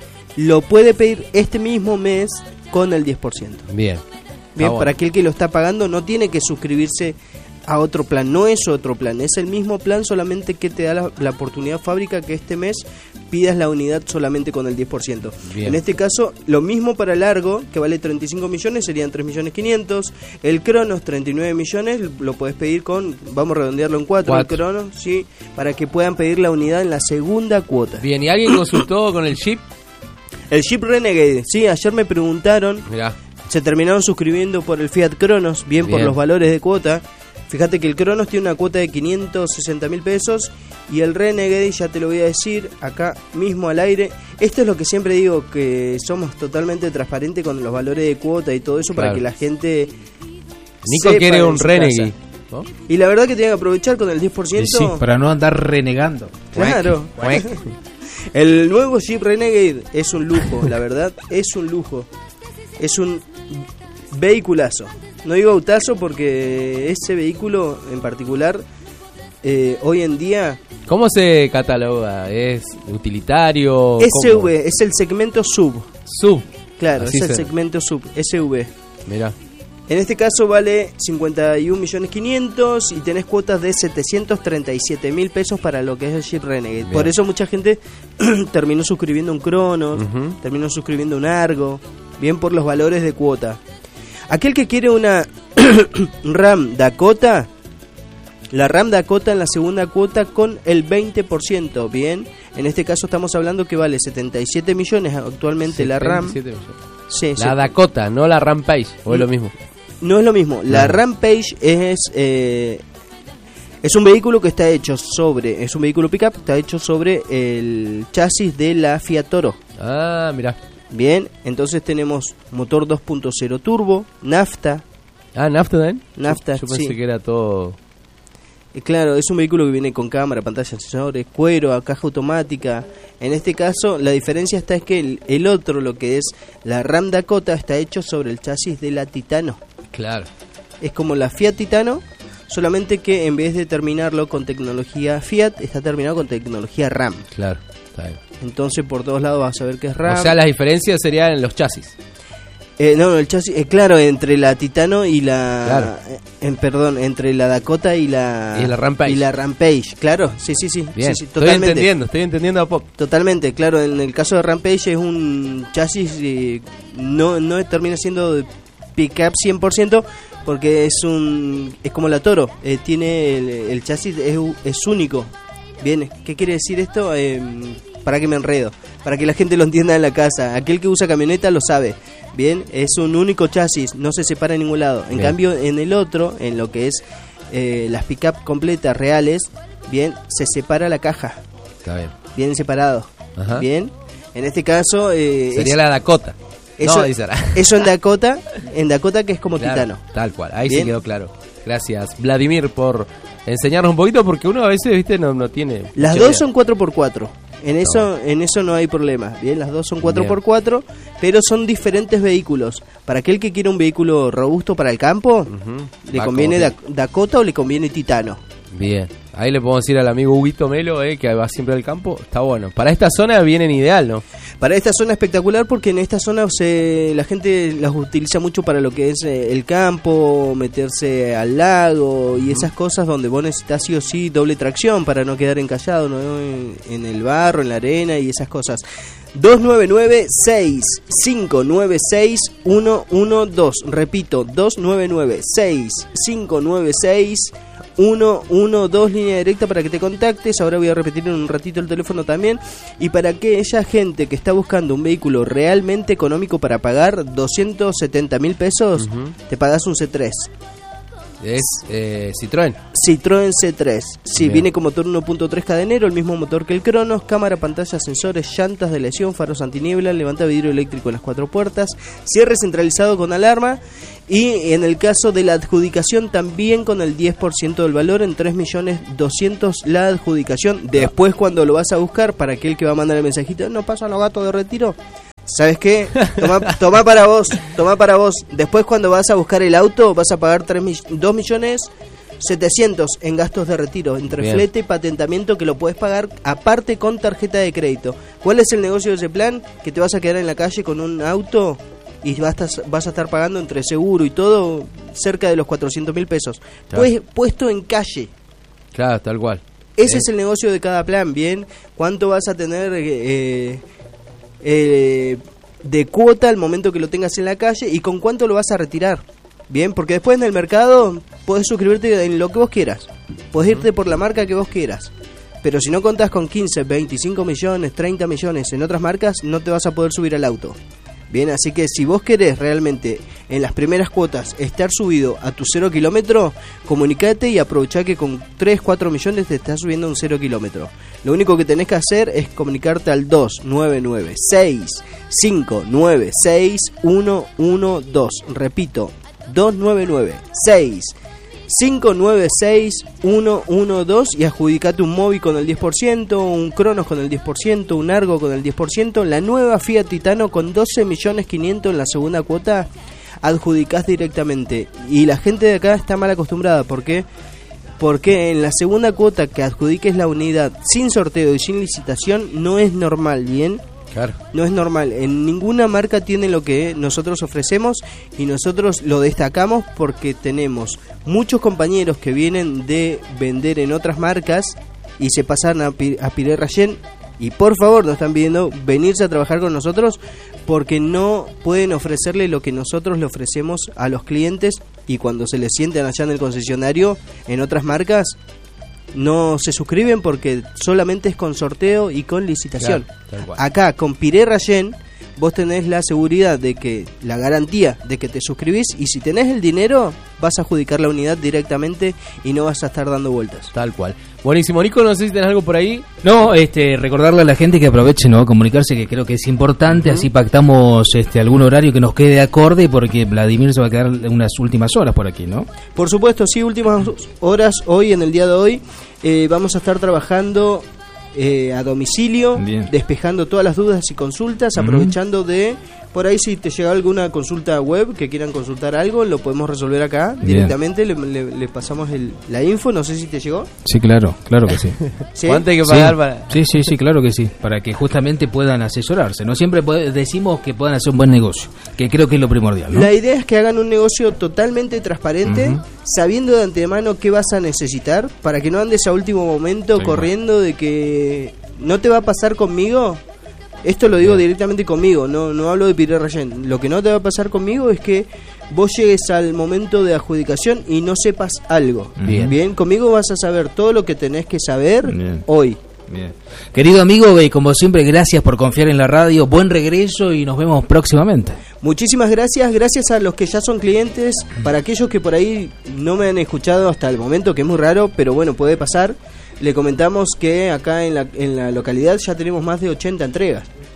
lo puede pedir este mismo mes con el diez por ciento. Bien. Bien, Ah, bueno. para aquel que lo está pagando no tiene que suscribirse a otro plan, no es otro plan, es el mismo plan, solamente que te da la, la oportunidad fábrica que este mes pidas la unidad solamente con el diez por ciento. Bien. En este caso, lo mismo para Largo, que vale treinta y cinco millones, serían tres millones quinientos. El Cronos, treinta y nueve millones, lo puedes pedir con, vamos a redondearlo en cuatro, el Cuatro. Cronos, sí, para que puedan pedir la unidad en la segunda cuota. Bien, ¿y alguien consultó con el Jeep? El Jeep Renegade, sí, ayer me preguntaron, Mirá. se terminaron suscribiendo por el Fiat Cronos, bien, por Bien. los valores de cuota. Fíjate que el Cronos tiene una cuota de quinientos sesenta mil pesos y el Renegade, ya te lo voy a decir acá mismo al aire. Esto es lo que siempre digo, que somos totalmente transparentes con los valores de cuota y todo eso, Claro. para que la gente Nico sepa quiere en un su Renegade, casa. ¿no? Y la verdad que tienen que aprovechar con el diez por Y ciento. sí, para no andar renegando. Claro. Cuec, cuec. El nuevo Jeep Renegade es un lujo, la verdad, es un lujo. Es un vehiculazo. No digo autazo porque ese vehículo en particular, eh, hoy en día... ¿Cómo se cataloga? ¿Es utilitario? S V, ¿Cómo? es el segmento sub. Sub. Claro, Así es el se- segmento sub, S V. Mirá. En este caso vale cincuenta y un millones quinientos y tenés cuotas de setecientos treinta y siete mil pesos para lo que es el Jeep Renegade. Bien. Por eso mucha gente terminó suscribiendo un Cronos, Ujú. terminó suscribiendo un Argo, bien por los valores de cuota. Aquel que quiere una RAM Dakota, la RAM Dakota en la segunda cuota con el veinte por ciento, bien. En este caso estamos hablando que vale setenta y siete millones actualmente la RAM. setenta y siete millones. Sí, La sí. Dakota, no la Rampage, o es lo mismo. No es lo mismo. La No. Rampage es eh, es un vehículo que está hecho sobre, es un vehículo pickup, está hecho sobre el chasis de la Fiat Toro. Ah, mirá. Bien, entonces tenemos motor dos punto cero turbo, nafta. Ah, ¿nafta también? Nafta, Yo, yo pensé sí. que era todo... Eh, Claro, es un vehículo que viene con cámara, pantalla de sensores, cuero, caja automática. En este caso, la diferencia está es que el, el otro, lo que es la Ram Dakota, está hecho sobre el chasis de la Titano. Claro. Es como la Fiat Titano, solamente que en vez de terminarlo con tecnología Fiat, está terminado con tecnología RAM. Claro, está bien. Entonces por todos lados vas a ver que es RAM. O sea, las diferencias serían en los chasis. Eh, no, no, el chasis, eh, claro, entre la Titano y la... Claro. eh, en, perdón, entre la Dakota y la... Y la Rampage. Y la Rampage, claro, sí, sí, sí. Bien, sí, sí, estoy totalmente. entendiendo, estoy entendiendo a poco. Totalmente, claro, en el caso de Rampage es un chasis, eh, no, no termina siendo de pickup cien por ciento porque es un es como la Toro, eh, tiene el, el chasis es, u- es único. Bien, ¿qué quiere decir esto? Eh, para que me enredo, para que la gente lo entienda en la casa. Aquel que usa camioneta lo sabe. Bien, es un único chasis, no se separa en ningún lado. En Bien. cambio, en el otro, en lo que es eh, las pickup completas reales, bien, se separa la caja. Está bien. Bien separado. Ajá. Bien. En este caso eh, Sería es- la Dakota. eso, no, dice la- eso en Dakota, en Dakota que es como Claro, Titano. tal cual, ahí Bien. sí quedó claro. Gracias, Vladimir, por enseñarnos un poquito porque uno a veces, viste, no, no tiene... Las mucha dos idea. son cuatro por cuatro. En eso, en eso no hay problema. Bien, las dos son cuatro por cuatro, pero son diferentes vehículos. Para aquel que quiere un vehículo robusto para el campo, Uh-huh. le Va conviene como Dak- Dakota o le conviene Titano. Bien, ahí le podemos decir al amigo Huguito Melo, eh, que va siempre al campo, está bueno. Para esta zona vienen ideal, ¿no? Para esta zona espectacular porque en esta zona se, la gente las utiliza mucho para lo que es eh, el campo, meterse al lago y esas cosas donde vos necesitas sí o sí doble tracción para no quedar encallado, ¿no? en, en el barro, en la arena y esas cosas. dos nueve nueve, seis cinco nueve seis, uno uno dos. Repito, dos nueve nueve, seis cinco nueve seis, uno uno dos, línea directa para que te contactes. Ahora voy a repetir en un ratito el teléfono también. Y para aquella gente que está buscando un vehículo realmente económico para pagar doscientos setenta mil pesos, Uh-huh. te pagas un C tres. Es eh, Citroën. Citroën C tres. Sí, Bien. viene con motor uno punto tres cadenero, el mismo motor que el Cronos, cámara, pantalla, sensores, llantas de lesión, faros antiniebla, levanta vidrio eléctrico en las cuatro puertas, cierre centralizado con alarma y en el caso de la adjudicación también con el diez por ciento del valor en tres millones doscientos la adjudicación. Después cuando lo vas a buscar, para aquel que va a mandar el mensajito, no pasan los gatos de retiro. ¿Sabes qué? Toma, toma para vos, toma para vos. Después cuando vas a buscar el auto vas a pagar dos millones setecientos en gastos de retiro, entre Bien. flete y patentamiento que lo puedes pagar aparte con tarjeta de crédito. ¿Cuál es el negocio de ese plan? Que te vas a quedar en la calle con un auto y vas a, vas a estar pagando entre seguro y todo cerca de los cuatrocientos mil pesos. Claro. Pues, puesto en calle. Claro, tal cual. Ese Eh, es el negocio de cada plan, ¿bien? ¿Cuánto vas a tener eh, eh, de cuota al momento que lo tengas en la calle y con cuánto lo vas a retirar? Bien, porque después en el mercado podés suscribirte en lo que vos quieras. Podés irte por la marca que vos quieras. Pero si no contás con quince, veinticinco millones, treinta millones en otras marcas, no te vas a poder subir al auto. Bien, así que si vos querés realmente en las primeras cuotas estar subido a tu cero kilómetro, comunicate y aprovechá que con tres, cuatro millones te estás subiendo a un cero kilómetro. Lo único que tenés que hacer es comunicarte al dos nueve nueve, seis cinco nueve seis, uno uno dos. Repito, dos nueve nueve, seis cinco nueve seis, uno uno dos y adjudicate un Mobi con el diez por ciento, un Cronos con el diez por ciento, un Argo con el diez por ciento, la nueva Fiat Titano con doce millones quinientos en la segunda cuota, adjudicás directamente. Y la gente de acá está mal acostumbrada, ¿por qué? Porque en la segunda cuota que adjudiques la unidad sin sorteo y sin licitación no es normal, ¿bien? Claro. No es normal, en ninguna marca tiene lo que nosotros ofrecemos y nosotros lo destacamos porque tenemos muchos compañeros que vienen de vender en otras marcas y se pasan a, Pi- a Pirelli Rayen y por favor nos están pidiendo venirse a trabajar con nosotros porque no pueden ofrecerle lo que nosotros le ofrecemos a los clientes y cuando se les sienten allá en el concesionario en otras marcas no se suscriben porque solamente es con sorteo y con licitación. Claro, tal cual. Acá con Pirelli Rayen vos tenés la seguridad de que, la garantía de que te suscribís y si tenés el dinero vas a adjudicar la unidad directamente y no vas a estar dando vueltas. Tal cual. Buenísimo, Nico, no sé si tenés algo por ahí. No, este, recordarle a la gente que aproveche, ¿no? Comunicarse, que creo que es importante, así pactamos este algún horario que nos quede acorde, porque Vladimir se va a quedar unas últimas horas por aquí, ¿no? Por supuesto, sí, últimas horas hoy, en el día de hoy, eh, vamos a estar trabajando eh, a domicilio, Bien. despejando todas las dudas y consultas, Ujú. aprovechando de, por ahí si te llega alguna consulta web, que quieran consultar algo, lo podemos resolver acá Bien. directamente, le, le- le pasamos el, la info, no sé si te llegó. Sí, claro, claro que sí. ¿Sí? ¿Cuánto hay que Sí, pagar para...? sí, sí, sí, claro que sí, para que justamente puedan asesorarse. No siempre puede- decimos que puedan hacer un buen negocio, que creo que es lo primordial, ¿no? La idea es que hagan un negocio totalmente transparente, Ujú. sabiendo de antemano qué vas a necesitar, para que no andes a último momento Sí, corriendo de que no te va a pasar conmigo. Esto lo digo directamente conmigo, no no hablo de Pirelli Rayen. Lo que no te va a pasar conmigo es que vos llegues al momento de adjudicación y no sepas algo. Bien. Bien, conmigo vas a saber todo lo que tenés que saber Bien. hoy. Bien. Querido amigo, eh, como siempre, gracias por confiar en la radio, buen regreso y nos vemos próximamente. Muchísimas gracias, gracias a los que ya son clientes, para aquellos que por ahí no me han escuchado hasta el momento, que es muy raro, pero bueno, puede pasar. Le comentamos que acá en la, en la localidad ya tenemos más de ochenta entregas.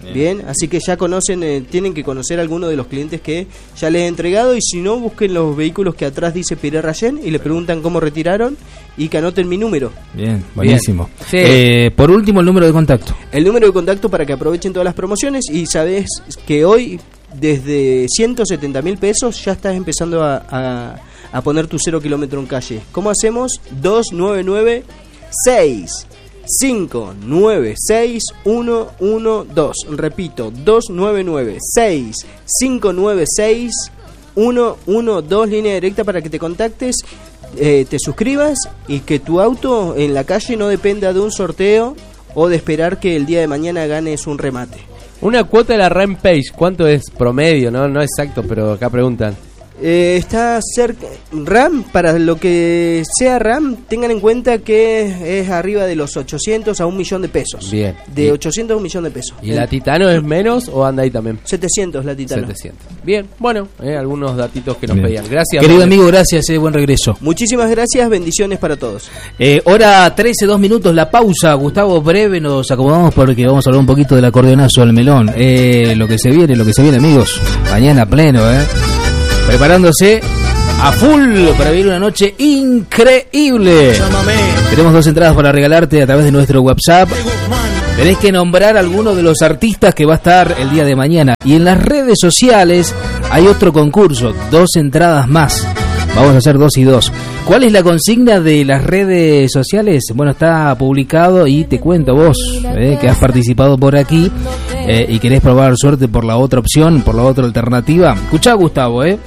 Bien, así que ya conocen, eh, tienen que conocer a alguno de los clientes que ya les he entregado, y si no, busquen los vehículos que atrás dice Pierre Rayen y le preguntan cómo retiraron y que anoten mi número. Bien, buenísimo. Bien. Sí. Eh, por último, el número de contacto. El número de contacto para que aprovechen todas las promociones, y sabes que hoy desde ciento setenta mil pesos ya estás empezando a, a, a poner tu cero kilómetro en calle. ¿Cómo hacemos? dos nueve nueve seis cinco nueve seis uno uno dos. Repito, dos nueve nueve seis cinco nueve seis uno uno dos, línea directa para que te contactes, eh, te suscribas y que tu auto en la calle no dependa de un sorteo o de esperar que el día de mañana ganes un remate. Una cuota de la Rampage, ¿cuánto es promedio? No, no exacto, pero acá preguntan. Eh, está cerca. RAM, para lo que sea RAM, tengan en cuenta que es arriba de los ochocientos a un millón de pesos. Bien. De y, ochocientos a un millón de pesos. ¿Y la Titano es menos o anda ahí también? setecientos la Titano. setecientos. Bien, bueno, eh, algunos datitos que nos Bien. pedían. Gracias. Querido Manuel. amigo, gracias, eh, buen regreso. Muchísimas gracias, bendiciones para todos. Eh, hora trece, dos minutos, la pausa. Gustavo, breve, nos acomodamos porque vamos a hablar un poquito del acordeonazo al melón. Eh, lo que se viene, lo que se viene, amigos. Mañana pleno, ¿eh? Preparándose a full para vivir una noche increíble. Tenemos dos entradas para regalarte a través de nuestro WhatsApp. Tenés que nombrar a alguno de los artistas que va a estar el día de mañana. Y en las redes sociales hay otro concurso, dos entradas más. Vamos a hacer dos y dos. ¿Cuál es la consigna de las redes sociales? Bueno, está publicado y te cuento vos, eh, que has participado por aquí eh, y querés probar suerte por la otra opción, por la otra alternativa. Escuchá, Gustavo, ¿eh?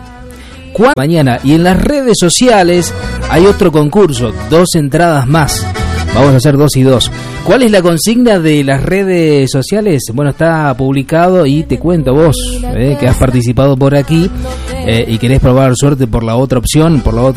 Mañana. Y en las redes sociales hay otro concurso, dos entradas más. Vamos a hacer dos y dos. ¿Cuál es la consigna de las redes sociales? Bueno, está publicado y te cuento vos, eh, que has participado por aquí eh, y querés probar suerte por la otra opción, por la otra